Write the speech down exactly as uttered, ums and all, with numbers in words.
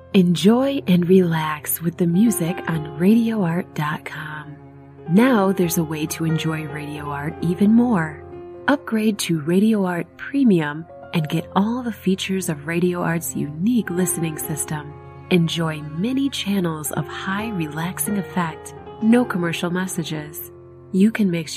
Enjoy and relax with the music on radio art dot com. Now there's a way to enjoy Radio Art even more. Upgrade to Radio Art Premium and get all the features of Radio Art's unique listening system. Enjoy many channels of high relaxing effect, no commercial messages. You can mix